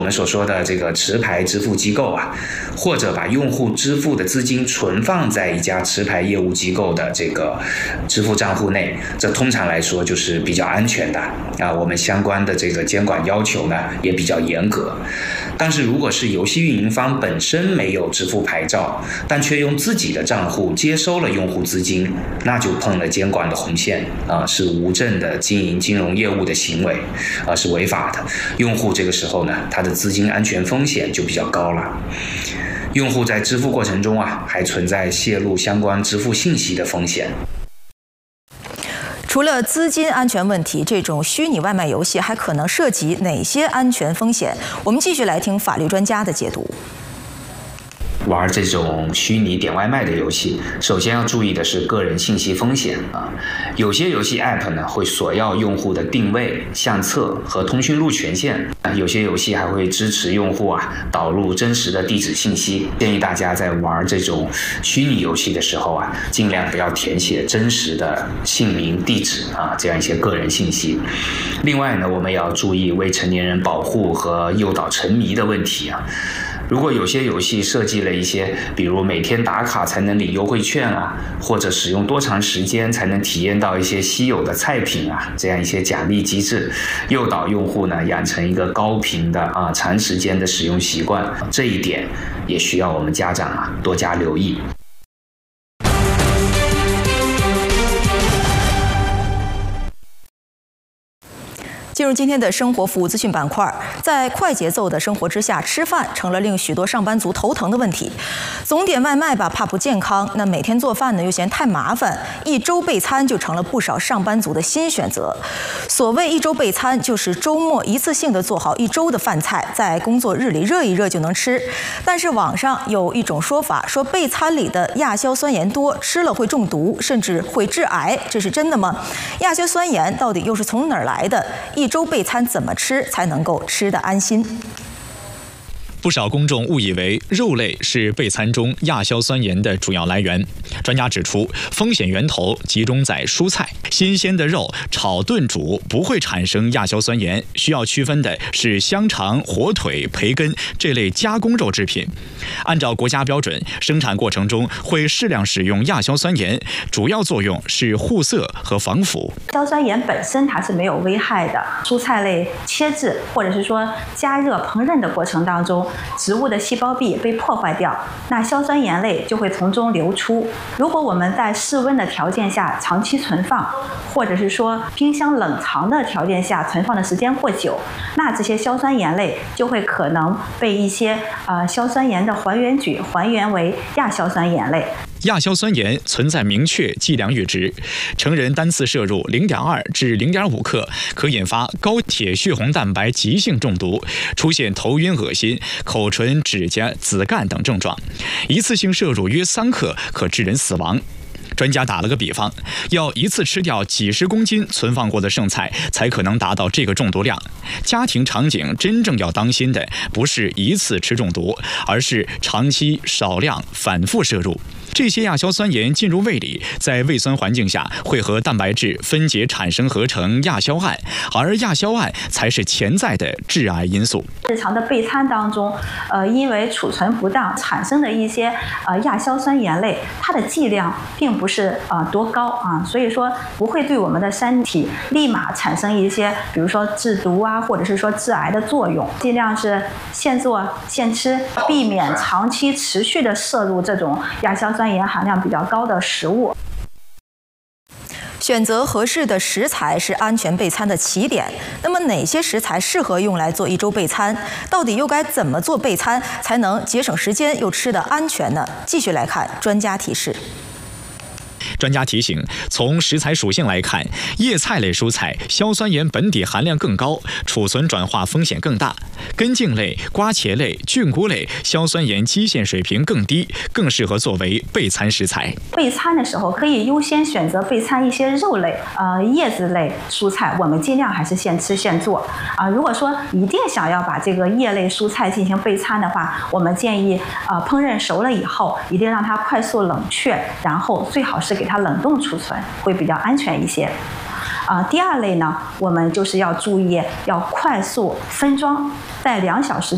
我们所说的这个持牌支付机构啊，或者把用户支付的资金存放在一家持牌业务机构的这个支付账户内，这通常来说就是比较安全的啊。我们相关的这个监管要求呢也比较严格。但是如果是游戏运营方本身没有支付牌照，但却用自己的账户接收了用户资金，那就碰了监管的红线啊，是无证的经营金融业务的行为啊，是违法的。用户这个时候呢，他的资金安全风险就比较高了。用户在支付过程中啊，还存在泄露相关支付信息的风险。 除了资金安全问题，这种虚拟外卖游戏还可能涉及哪些安全风险？我们继续来听法律专家的解读。 玩这种虚拟点外卖的游戏，首先要注意的是个人信息风险啊。有些游戏 App 呢会索要用户的定位、相册和通讯录权限，有些游戏还会支持用户导入真实的地址信息。建议大家在玩这种虚拟游戏的时候尽量不要填写真实的姓名、地址这样一些个人信息。另外呢，我们也要注意未成年人保护和诱导沉迷的问题啊。如果有些游戏设计了一些，比如每天打卡才能领优惠券或者使用多长时间才能体验到一些稀有的菜品这样一些奖励机制，诱导用户呢养成一个高频的长时间的使用习惯，这一点也需要我们家长多加留意。 进入今天的生活服务资讯板块，在快节奏的生活之下，吃饭成了令许多上班族头疼的问题。总点外卖吧，怕不健康；那每天做饭呢，又嫌太麻烦。一周备餐就成了不少上班族的新选择。所谓一周备餐，就是周末一次性的做好一周的饭菜，在工作日里热一热就能吃。但是网上有一种说法，说备餐里的亚硝酸盐多，吃了会中毒，甚至会致癌，这是真的吗？亚硝酸盐到底又是从哪儿来的？一周备餐怎么吃才能够吃得安心？ 不少公众误以为肉类是备餐中亚硝酸盐的主要来源。专家指出，风险源头集中在蔬菜，新鲜的肉炒炖煮不会产生亚硝酸盐，需要区分的是香肠、火腿、培根这类加工肉制品。按照国家标准，生产过程中会适量使用亚硝酸盐，主要作用是护色和防腐。 硝酸盐本身它是没有危害的，蔬菜类切制或者是说加热烹饪的过程当中，植物的细胞壁被破坏掉，那硝酸盐类就会从中流出。如果我们在室温的条件下长期存放，或者是说冰箱冷藏的条件下存放的时间过久，那这些硝酸盐类就会可能被一些硝酸盐的还原矩还原为亚硝酸盐类。 亚硝酸盐存在明确计量阈值，成人单次摄入0.2至0.5克，可引发高铁血红蛋白急性中毒，出现头晕、恶心、口唇、指甲、子干等症状；一次性摄入约3克，可致人死亡。专家打了个比方，要一次吃掉几十公斤存放过的剩菜，才可能达到这个中毒量。家庭场景真正要当心的，不是一次吃中毒，而是长期少量反复摄入。这些亚硝酸盐进入胃里，在胃酸环境下会和蛋白质分解产生合成亚硝胺，而亚硝胺才是潜在的致癌因素。 日常的备餐当中，因为储存不当产生的一些亚硝酸盐类，它的剂量并不是多高所以说不会对我们的身体立马产生一些，比如说制毒或者是说致癌的作用。尽量是现做现吃，避免长期持续的摄入这种亚硝酸盐含量比较高的食物。 选择合适的食材是安全备餐的起点。那么哪些食材适合用来做一周备餐？到底又该怎么做备餐才能节省时间又吃得安全呢？继续来看专家提示。 专家提醒，从食材属性来看，叶菜类蔬菜硝酸盐本底含量更高，储存转化风险更大；根茎类、瓜茄类、菌菇类硝酸盐基线水平更低，更适合作为备餐食材。 备餐的时候可以优先选择备餐一些肉类、叶子类蔬菜，我们尽量还是现吃现做如果说一定想要把这个叶类蔬菜进行备餐的话，我们建议烹饪熟了以后，一定让它快速冷却，然后最好是给它冷冻储存，会比较安全一些。第二类呢，我们就是要注意要快速分装，在2小时